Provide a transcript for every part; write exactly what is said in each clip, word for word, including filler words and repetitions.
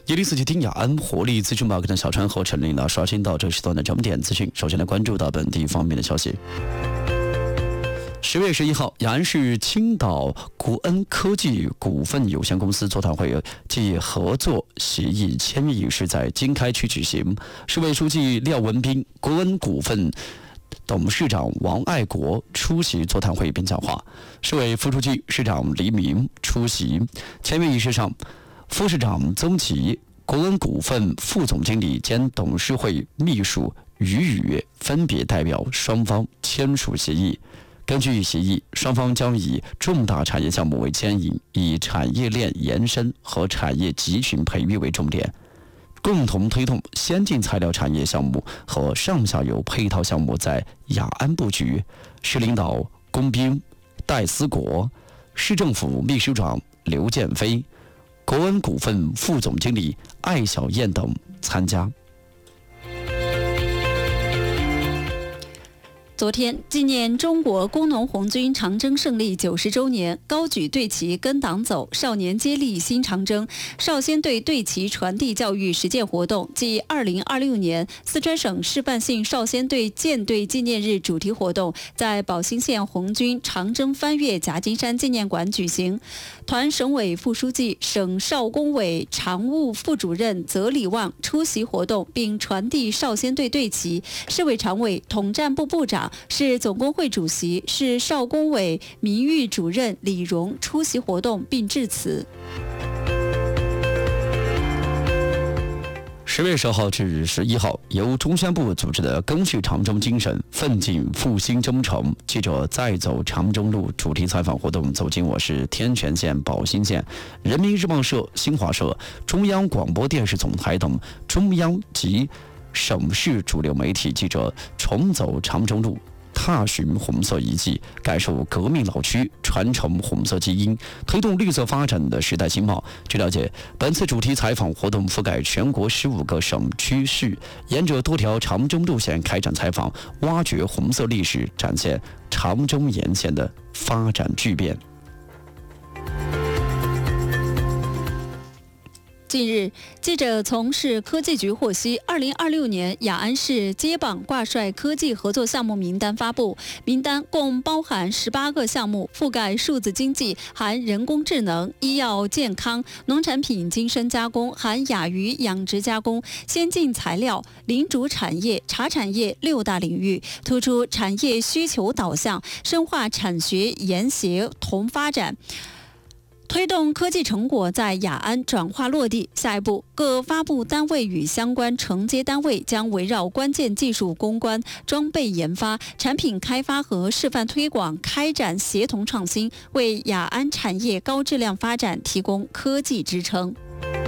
一零四七听雅安活力资讯报跟小川和陈琳呢刷新到这时段的焦点资讯。首先来关注到本地方面的消息。十月十一号，雅安市青岛国恩科技股份有限公司座谈会暨合作协议签约仪式在经开区举行。市委书记廖文斌、国恩股份董事长王爱国出席座谈会并讲话，市委副书记、市长黎明出席。签约仪式上，副市长曾吉、国恩股份副总经理兼董事会秘书于宇分别代表双方签署协议。根据协议，双方将以重大产业项目为牵引，以产业链延伸和产业集群培育为重点，共同推动先进材料产业项目和上下游配套项目在雅安布局。市领导龚斌、戴思国，市政府秘书长刘建飞、国恩股份副总经理艾小燕等参加。 昨天，纪念中国工农红军长征胜利九十周年，高举队旗跟党走，少年接力新长征少先队队旗传递教育实践活动暨二零二六年四川省示范性少先队舰队纪念日主题活动在宝兴县红军长征翻越夹金山纪念馆举行。团省委副书记、省少工委常务副主任泽礼旺出席活动并传递少先队队旗。市委常委、统战部部长、市总工会主席、市少工委名誉主任李荣出席活动并致辞。 十月十号至十一号，由中宣部组织的赓续长征精神，奋进复兴征程记者再走长征路主题采访活动走进我市天全县宝兴县。人民日报社、新华社、中央广播电视总台等中央及省市主流媒体记者重走长征路，踏寻红色遗迹，感受革命老区，传承红色基因，推动绿色发展的时代新貌。据了解，本次主题采访活动覆盖全国十五个省区市，沿着多条长征路线开展采访，挖掘红色历史，展现长征沿线的发展巨变。 近日，记者从市科技局获悉，二零二六年雅安市接榜挂帅科技合作项目名单发布，名单共包含十八个项目，覆盖数字经济、含人工智能、医药健康、农产品精深加工、含亚鱼养殖加工、先进材料、零主产业、茶产业六大领域，突出产业需求导向，深化产学研协同发展，推动科技成果在雅安转化落地。下一步，各发布单位与相关承接单位将围绕关键技术攻关、装备研发、产品开发和示范推广开展协同创新，为雅安产业高质量发展提供科技支撑。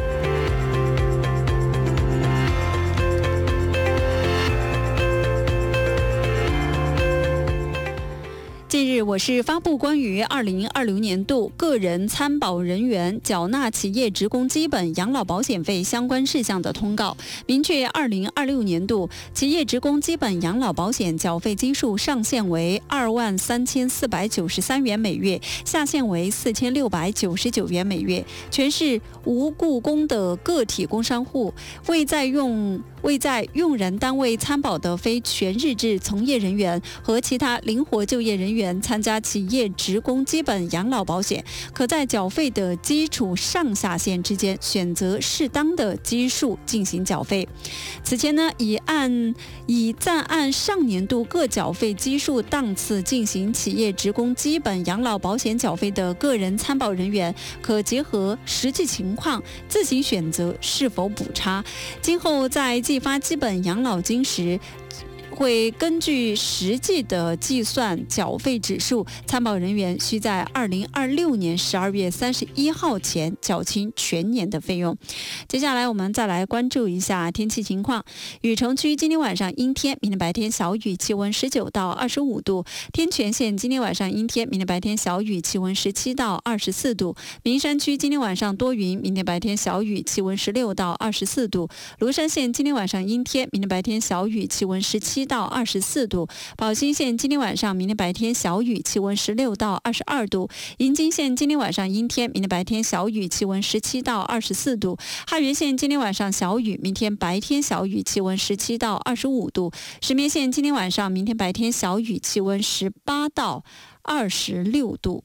近日，我市发布关于二零二零年度个人参保人员缴纳企业职工基本养老保险费相关事项的通告，明确二零二六年度企业职工基本养老保险缴费基数上限为二万三千四百九十三元每月，下限为四千六百九十九元每月。全市无雇工的个体工商户、未在用未在用人单位参保的非全日制从业人员和其他灵活就业人员参加企业职工基本养老保险，可在缴费的基础上下限之间选择适当的基数进行缴费。此前呢，以按以暂按上年度各缴费基数档次进行企业职工基本养老保险缴费的个人参保人员，可结合实际情况自行选择是否补差。今后在计发基本养老金时，会根据实际的计算缴费指数，参保人员需在二零二六年十二月三十一号前缴清全年的费用。接下来我们再来关注一下天气情况。雨城区今天晚上阴天，明天白天小雨，气温十九到二十五度。天全县今天晚上阴天，明天白天小雨，气温十七到二十四度。名山区今天晚上多云，明天白天小雨，气温十六到二十四度。庐山县今天晚上阴天，明天白天小雨，气温十七到二十四度；宝兴县今天晚上、明天白天小雨，气温十六到二十二度；银津县今天晚上阴天，明天白天小雨，气温十七到二十四度；汉源县今天晚上小雨，明天白天小雨，气温十七到二十五度；石棉县今天晚上、明天白天小雨，气温十八到二十六度。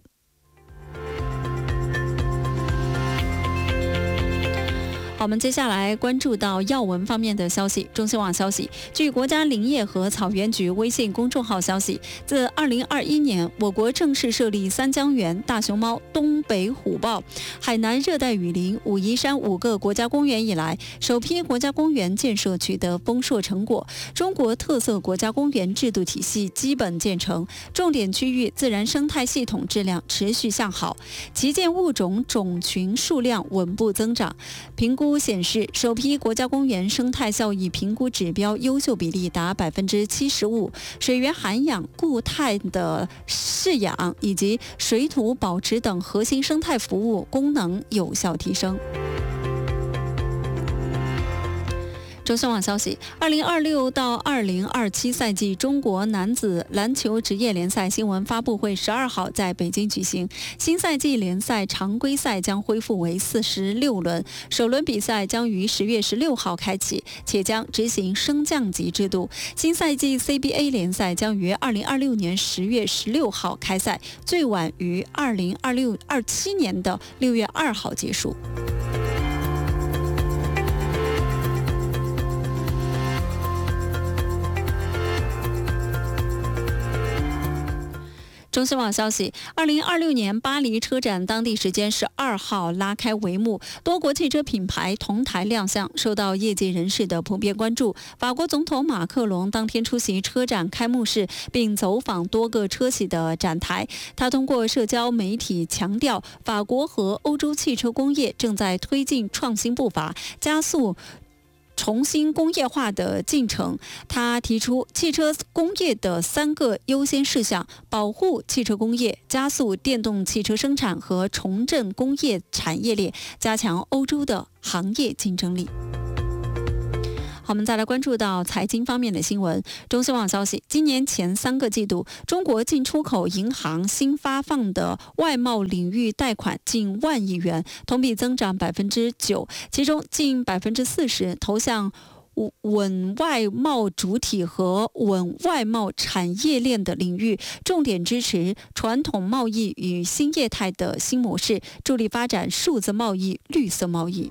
我们接下来关注到要闻方面的消息。中新网消息，据国家林业和草原局微信公众号消息，自二零二一年我国正式设立三江源、大熊猫、东北虎豹、海南热带雨林、武夷山五个国家公园以来，首批国家公园建设取得丰硕成果，中国特色国家公园制度体系基本建成，重点区域自然生态系统质量持续向好，旗舰物种种群数量稳步增长。评估显示，首批国家公园生态效益评估指标优秀比例达百分之七十五，水源涵养、固态的饲养以及水土保持等核心生态服务功能有效提升。中新网消息，二零二六到二零二七赛季中国男子篮球职业联赛新闻发布会十二号在北京举行。新赛季联赛常规赛将恢复为四十六轮，首轮比赛将于十月十六号开启，且将执行升降级制度。新赛季 C B A 联赛将于二零二六年十月十六号开赛，最晚于二零二六二七年的六月二号结束。中新网消息，二零二六年巴黎车展当地时间十二号拉开帷幕，多国汽车品牌同台亮相，受到业界人士的普遍关注。法国总统马克龙当天出席车展开幕式，并走访多个车企的展台。他通过社交媒体强调，法国和欧洲汽车工业正在推进创新步伐，加速重新工业化的进程。他提出汽车工业的三个优先事项：保护汽车工业、加速电动汽车生产和重振工业产业链，加强欧洲的行业竞争力。好，我们再来关注到财经方面的新闻。中新网消息，今年前三个季度，中国进出口银行新发放的外贸领域贷款近万亿元，同比增长百分之九，其中近百分之四十投向稳外贸主体和稳外贸产业链的领域，重点支持传统贸易与新业态的新模式，助力发展数字贸易、绿色贸易。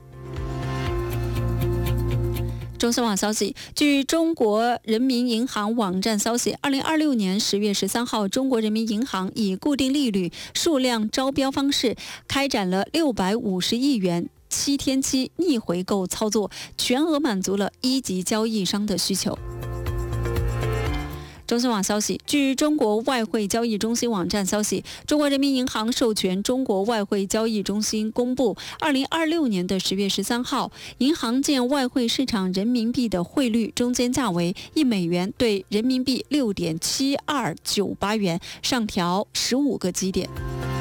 中新网消息，据中国人民银行网站消息，二零二六年十月十三号，中国人民银行以固定利率数量招标方式开展了六百五十亿元七天期逆回购操作，全额满足了一级交易商的需求。中新网消息，据中国外汇交易中心网站消息，中国人民银行授权中国外汇交易中心公布，二零二六年的十月十三号，银行间外汇市场人民币的汇率中间价为一美元对人民币六点七二九八元，上调十五个基点。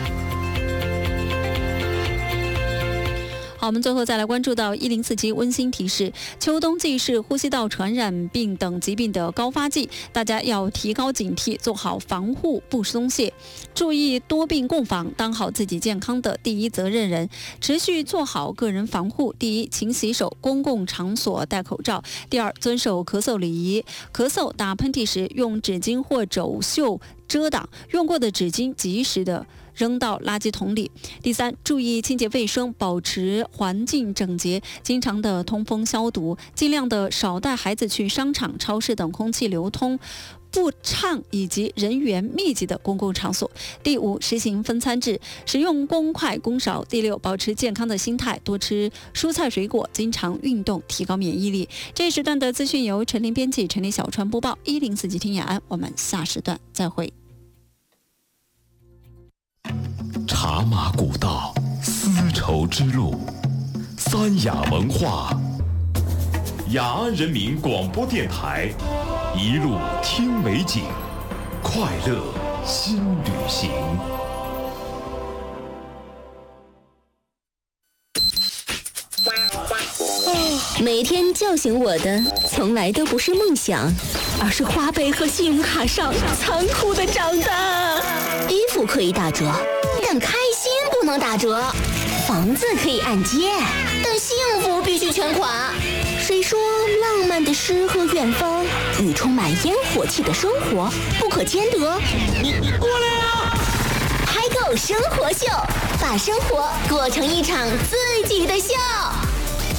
好，我们最后再来关注到一零四七温馨提示：秋冬季是呼吸道传染病等疾病的高发季，大家要提高警惕，做好防护，不松懈，注意多病共防，当好自己健康的第一责任人，持续做好个人防护。第一，勤洗手，公共场所戴口罩；第二，遵守咳嗽礼仪，咳嗽、打喷嚏时用纸巾或肘袖遮挡，用过的纸巾及时的扔到垃圾桶里。第三，注意清洁卫生，保持环境整洁，经常的通风消毒，尽量的少带孩子去商场、超市等空气流通不畅以及人员密集的公共场所。第五，实行分餐制，使用公筷公勺。第六，保持健康的心态，多吃蔬菜水果，经常运动，提高免疫力。这一时段的资讯由陈琳编辑，陈琳小川播报。一零四集听雅安，我们下时段再会。 茶马古道，丝绸之路，三雅文化。雅安人民广播电台，一路听美景，快乐新旅行。 每天叫醒我的从来都不是梦想，而是花呗和信用卡上残酷的账单。衣服可以打折，但开心不能打折；房子可以按揭，但幸福必须全款。谁说浪漫的诗和远方与充满烟火气的生活不可兼得？你你过来啊！嗨购生活秀，把生活过成一场自己的秀。